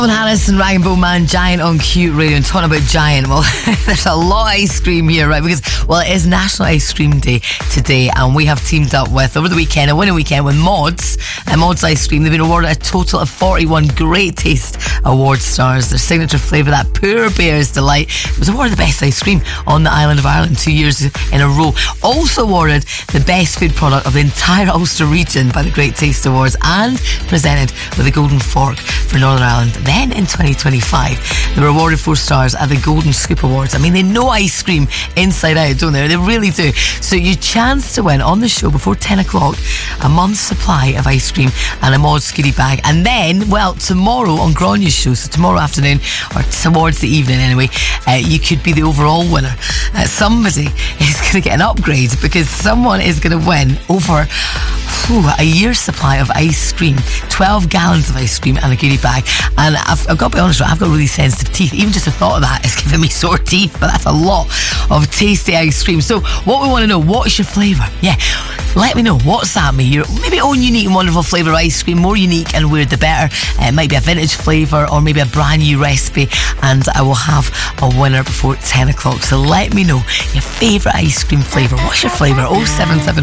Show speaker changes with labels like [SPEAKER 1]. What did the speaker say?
[SPEAKER 1] Harris and Rainbow Man, Giant on Q Radio. And talking about Giant, well, there's a lot of ice cream here, right? Because, well, it is National Ice Cream Day today, and we have teamed up with, over the weekend, a winning weekend with Mods and Mods Ice Cream. They've been awarded a total of 41 Great Taste Award stars. Their signature flavour, that Poor Bear's Delight, was awarded the best ice cream on the island of Ireland 2 years in a row. Also awarded the best food product of the entire Ulster region by the Great Taste Awards, and presented with a Golden Fork for Northern Ireland. Then in 2025, they were awarded 4 stars at the Golden Scoop Awards. I mean, they know ice cream inside out, don't they? They really do. So you chance to win on the show before 10 o'clock a month's supply of ice cream and a Mods goodie bag. And then, well, tomorrow on Granya's show, so tomorrow afternoon, or towards the evening anyway, you could be the overall winner. Somebody is going to get an upgrade because someone is going to win over a year's supply of ice cream, 12 gallons of ice cream and a goodie bag. And I've got to be honest, I've got really sensitive teeth. Even just the thought of that is giving me sore teeth, but that's a lot of tasty ice cream. So what we want to know, what's your flavour? Yeah, let me know. WhatsApp me your maybe own unique and wonderful flavour of ice cream. More unique and weird the better. It might be a vintage flavour or maybe a brand new recipe, and I will have a winner before 10 o'clock. So let me know your favourite ice cream flavour. What's your flavour? 077